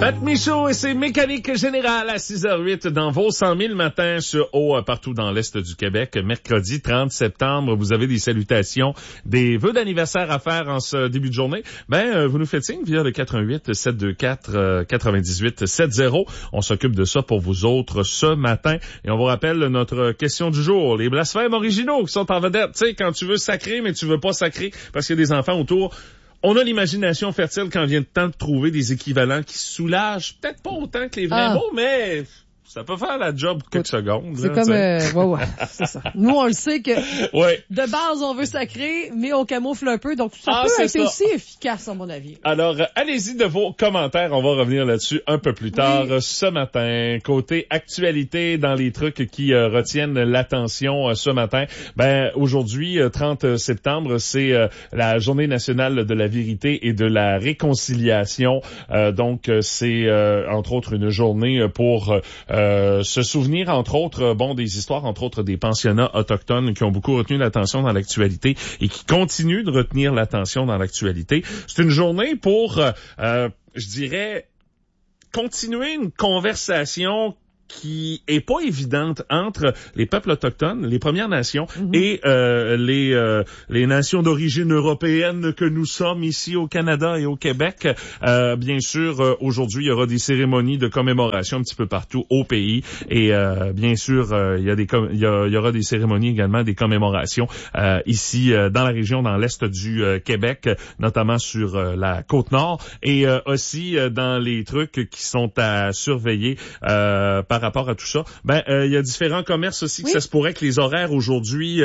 Matt Michaud et ses mécaniques générales à 6h08 dans vos 100 000 matins sur eau partout dans l'Est du Québec. Mercredi 30 septembre, vous avez des salutations, des vœux d'anniversaire à faire en ce début de journée. Vous nous faites signe via le 88 724 98 70. On s'occupe de ça pour vous autres ce matin. Et on vous rappelle notre question du jour. Les blasphèmes originaux qui sont en vedette. Tu sais, quand tu veux sacrer, mais tu veux pas sacrer parce qu'il y a des enfants autour. On a l'imagination fertile quand vient le temps de trouver des équivalents qui soulagent peut-être pas autant que les vrais mots, mais ça peut faire la job quelques secondes. C'est comme, c'est ça. Nous, on le sait que de base, on veut sacrer, mais on camoufle un peu, donc ça peut être aussi efficace, à mon avis. Alors, allez-y de vos commentaires, on va revenir là-dessus un peu plus tard ce matin. Côté actualité, dans les trucs qui retiennent l'attention ce matin, aujourd'hui, 30 septembre, c'est la Journée nationale de la vérité et de la réconciliation. Donc, c'est entre autres une journée pour se souvenir, entre autres, des histoires, entre autres, des pensionnats autochtones qui ont beaucoup retenu l'attention dans l'actualité et qui continuent de retenir l'attention dans l'actualité. C'est une journée pour, je dirais, continuer une conversation qui est pas évidente entre les peuples autochtones, les Premières Nations et les nations d'origine européenne que nous sommes ici au Canada et au Québec. Bien sûr, aujourd'hui, il y aura des cérémonies de commémoration un petit peu partout au pays et bien sûr, il y aura des cérémonies également, des commémorations ici dans la région, dans l'est du Québec, notamment sur la Côte-Nord et aussi dans les trucs qui sont à surveiller par rapport à tout ça. Il y a différents commerces aussi que ça se pourrait que les horaires aujourd'hui,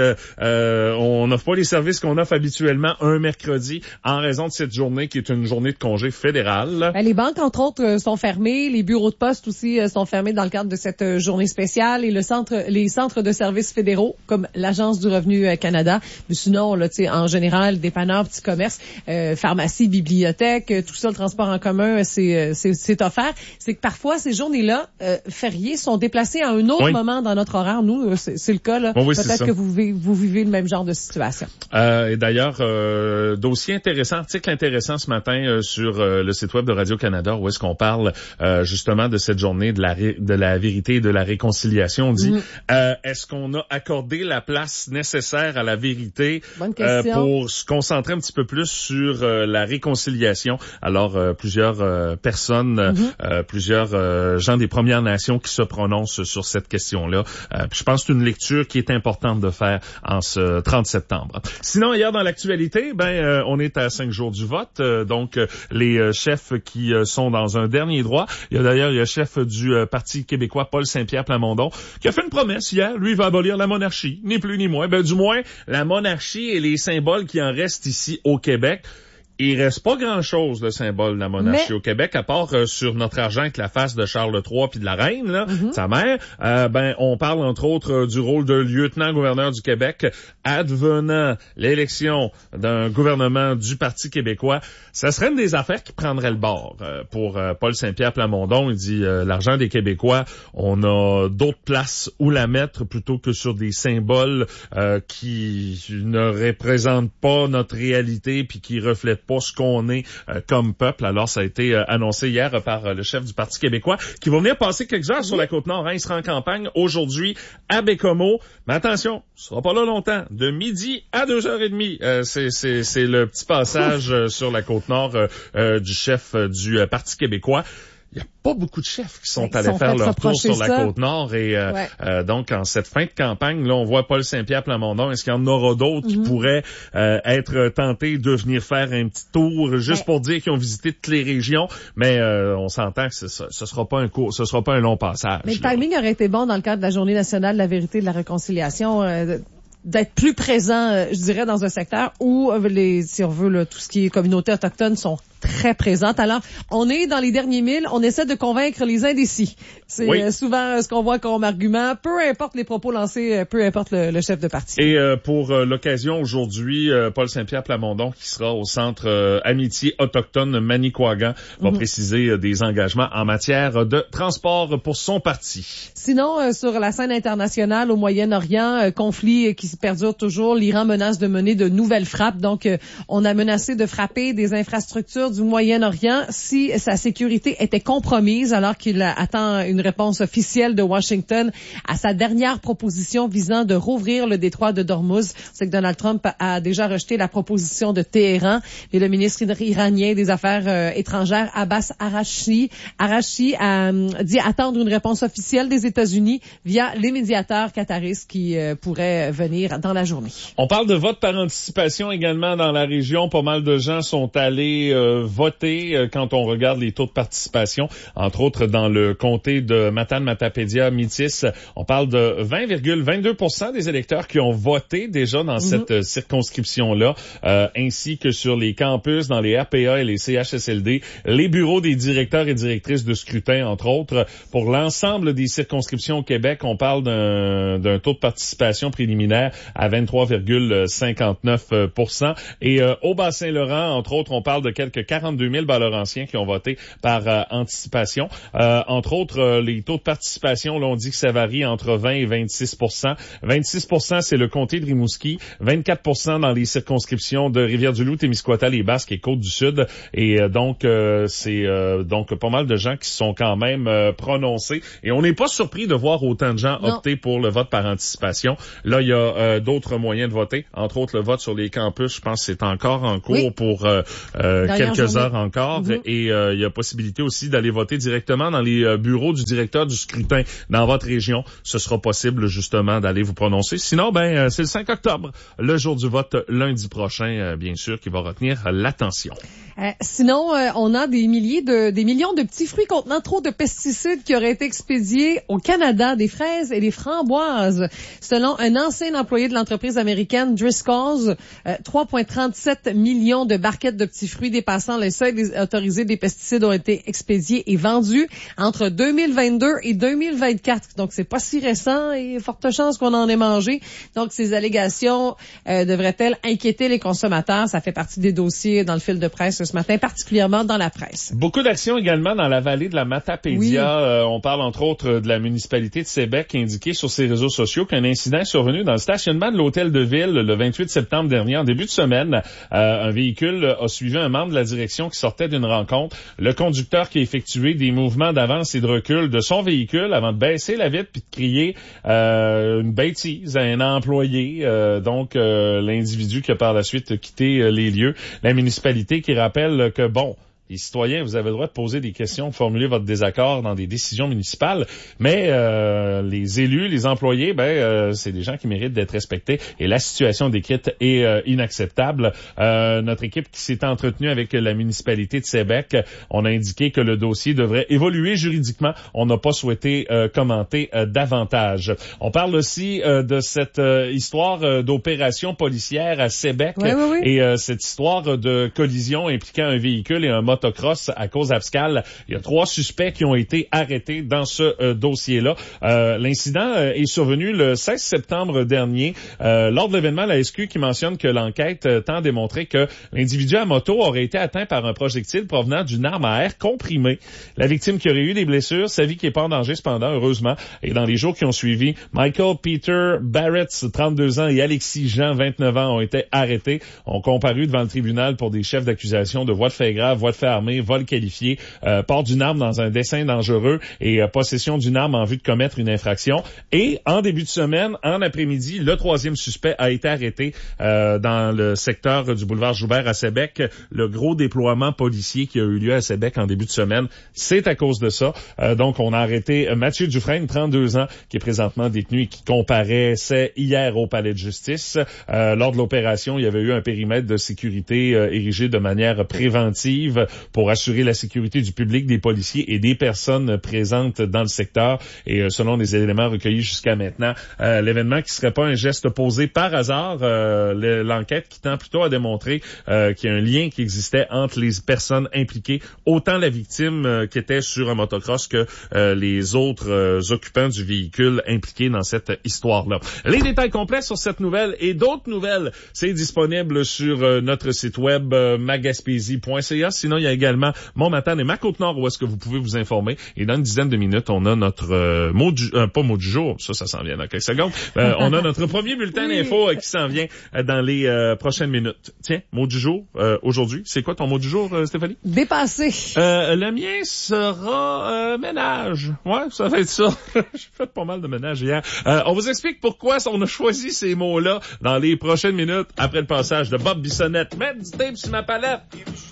on n'offre pas les services qu'on offre habituellement un mercredi en raison de cette journée qui est une journée de congé fédéral. Les banques, entre autres, sont fermées. Les bureaux de poste aussi sont fermés dans le cadre de cette journée spéciale et les centres de services fédéraux comme l'Agence du Revenu Canada. Mais sinon, là, en général, dépanneurs, petits commerces, pharmacie, bibliothèque, tout ça, le transport en commun, c'est offert. C'est que parfois, ces journées-là, fériées, sont déplacés à un autre moment dans notre horaire. Nous, c'est le cas. Là. Peut-être que vous vivez le même genre de situation. Et d'ailleurs, dossier intéressant, article intéressant ce matin sur le site web de Radio-Canada où est-ce qu'on parle justement de cette journée de la vérité et de la réconciliation. On dit, est-ce qu'on a accordé la place nécessaire à la vérité pour se concentrer un petit peu plus sur la réconciliation? Alors, plusieurs personnes, plusieurs gens des Premières Nations qui se prononcent sur cette question-là. Je pense que c'est une lecture qui est importante de faire en ce 30 septembre. Sinon, hier dans l'actualité, on est à 5 jours du vote. Donc, les chefs qui sont dans un dernier droit. Il y a d'ailleurs le chef du Parti québécois, Paul Saint-Pierre Plamondon, qui a fait une promesse hier. Lui, il va abolir la monarchie, ni plus ni moins. Du moins, la monarchie et les symboles qui en restent ici au Québec. Il reste pas grand-chose de symbole de la monarchie au Québec, à part sur notre argent avec la face de Charles III puis de la reine, là, sa mère. On parle entre autres du rôle de lieutenant-gouverneur du Québec advenant l'élection d'un gouvernement du Parti québécois. Ça serait une des affaires qui prendrait le bord pour Paul Saint-Pierre Plamondon. Il dit l'argent des Québécois, on a d'autres places où la mettre plutôt que sur des symboles qui ne représentent pas notre réalité puis qui reflètent pas ce qu'on est comme peuple. Alors, ça a été annoncé hier par le chef du Parti québécois qui va venir passer quelques heures sur la Côte-Nord. Il sera en campagne aujourd'hui à Bécomo. Mais attention, ce sera pas là longtemps. De midi à 2h30. C'est le petit passage sur la Côte-Nord du chef du Parti québécois. Il n'y a pas beaucoup de chefs qui sont allés faire leur tour sur la Côte-Nord et donc en cette fin de campagne, là, on voit Paul Saint-Pierre Plamondon. Est-ce qu'il y en aura d'autres qui pourraient être tentés de venir faire un petit tour juste pour dire qu'ils ont visité toutes les régions? Mais on s'entend que ce sera pas un long passage. Mais le timing aurait été bon dans le cadre de la Journée nationale de la vérité et de la réconciliation. D'être plus présent, je dirais, dans un secteur où si on veut, là, tout ce qui est communauté autochtone sont très présentes. Alors, on est dans les derniers milles, on essaie de convaincre les indécis. C'est souvent ce qu'on voit comme argument, peu importe les propos lancés, peu importe le chef de parti. Et pour l'occasion aujourd'hui, Paul Saint-Pierre Plamondon, qui sera au Centre Amitié Autochtone Manicouagan, va préciser des engagements en matière de transport pour son parti. Sinon, sur la scène internationale au Moyen-Orient, conflit qui se perdure toujours, l'Iran menace de mener de nouvelles frappes. Donc, on a menacé de frapper des infrastructures du Moyen-Orient si sa sécurité était compromise, alors qu'il attend une réponse officielle de Washington à sa dernière proposition visant de rouvrir le détroit de Dormouz. C'est que Donald Trump a déjà rejeté la proposition de Téhéran, et le ministre iranien des Affaires étrangères, Abbas Araghchi, a dit attendre une réponse officielle des États-Unis via les médiateurs qataristes qui pourraient venir dans la journée. On parle de vote par anticipation également dans la région. Pas mal de gens sont allés voter quand on regarde les taux de participation, entre autres dans le comté de Matane-Matapédia-Métis. On parle de 20,22% des électeurs qui ont voté déjà dans cette circonscription-là, ainsi que sur les campus, dans les RPA et les CHSLD, les bureaux des directeurs et directrices de scrutin, entre autres. Pour l'ensemble des circonscriptions au Québec, on parle d'un taux de participation préliminaire à 23,59%. Et au Bas-Saint-Laurent, entre autres, on parle de quelques 42 000 Bas-Laurentiens qui ont voté par anticipation. Entre autres, les taux de participation, là, on dit que ça varie entre 20 et 26%. 26%, c'est le comté de Rimouski. 24% dans les circonscriptions de Rivière-du-Loup, Témiscouata, les Basques et Côte-du-Sud. Et donc, c'est donc pas mal de gens qui sont quand même prononcés. Et on n'est pas surpris de voir autant de gens opter pour le vote par anticipation. Là, il y a d'autres moyens de voter. Entre autres, le vote sur les campus, je pense que c'est encore en cours pour quelques heures encore. Et il y a possibilité aussi d'aller voter directement dans les bureaux du directeur du scrutin dans votre région. Ce sera possible justement d'aller vous prononcer. Sinon, c'est le 5 octobre, le jour du vote lundi prochain, bien sûr, qui va retenir l'attention. Sinon, on a des millions de petits fruits contenant trop de pesticides qui auraient été expédiés au Canada, des fraises et des framboises. Selon un ancien employé de l'entreprise américaine Driscoll's, 3,37 millions de barquettes de petits fruits dépassant le seuil autorisé des pesticides ont été expédiés et vendus entre 2022 et 2024. Donc, c'est pas si récent et forte chance qu'on en ait mangé. Donc, ces allégations devraient-elles inquiéter les consommateurs? Ça fait partie des dossiers dans le fil de presse ce matin, particulièrement dans la presse. Beaucoup d'actions également dans la vallée de la Matapédia. On parle entre autres de la municipalité de Sébec qui a indiqué sur ses réseaux sociaux qu'un incident est survenu dans le stationnement de l'hôtel de ville le 28 septembre dernier. En début de semaine, un véhicule a suivi un membre de la direction qui sortait d'une rencontre. Le conducteur qui a effectué des mouvements d'avance et de recul de son véhicule avant de baisser la vitre puis de crier une bêtise à un employé. Donc, l'individu qui a par la suite quitté les lieux. La municipalité qui rappelle que, les citoyens, vous avez le droit de poser des questions, de formuler votre désaccord dans des décisions municipales, mais les élus, les employés, c'est des gens qui méritent d'être respectés et la situation décrite est inacceptable. Notre équipe qui s'est entretenue avec la municipalité de Sébec, on a indiqué que le dossier devrait évoluer juridiquement. On n'a pas souhaité commenter davantage. On parle aussi de cette histoire d'opération policière à Sébec et cette histoire de collision impliquant un véhicule et un motocross à cause abscale. Il y a 3 suspects qui ont été arrêtés dans ce dossier-là. L'incident est survenu le 16 septembre dernier. Lors de l'événement, la SQ qui mentionne que l'enquête tend à démontrer que l'individu à moto aurait été atteint par un projectile provenant d'une arme à air comprimée. La victime qui aurait eu des blessures, sa vie qui n'est pas en danger cependant, heureusement. Et dans les jours qui ont suivi, Michael Peter Barrett, 32 ans, et Alexis Jean, 29 ans, ont été arrêtés, ont comparu devant le tribunal pour des chefs d'accusation de voies de fait grave, voies de fait armé, vol qualifié, port d'une arme dans un dessein dangereux et possession d'une arme en vue de commettre une infraction. Et en début de semaine, en après-midi, le 3e suspect a été arrêté dans le secteur du boulevard Joubert à Sébec. Le gros déploiement policier qui a eu lieu à Sébec en début de semaine, c'est à cause de ça. Donc, on a arrêté Mathieu Dufresne, 32 ans, qui est présentement détenu et qui comparaissait hier au palais de justice. Lors de l'opération, il y avait eu un périmètre de sécurité érigé de manière préventive pour assurer la sécurité du public, des policiers et des personnes présentes dans le secteur. Et selon les éléments recueillis jusqu'à maintenant, l'événement qui serait pas un geste posé par hasard, l'enquête qui tend plutôt à démontrer qu'il y a un lien qui existait entre les personnes impliquées, autant la victime qui était sur un motocross que les autres occupants du véhicule impliqués dans cette histoire-là. Les détails complets sur cette nouvelle et d'autres nouvelles, c'est disponible sur notre site web magaspésie.ca. Sinon, Il y a également Montmatane et ma Côte-Nord où est-ce que vous pouvez vous informer. Et dans une dizaine de minutes, on a notre pas mot du jour, ça s'en vient dans quelques secondes. On a notre premier bulletin d'info qui s'en vient dans les prochaines minutes. Tiens, mot du jour aujourd'hui. C'est quoi ton mot du jour, Stéphanie? Dépassé. Le mien sera ménage. Ouais, ça va être ça. J'ai fait pas mal de ménage hier. On vous explique pourquoi on a choisi ces mots-là dans les prochaines minutes après le passage de Bob Bissonnette. Mettre du tape sur ma palette.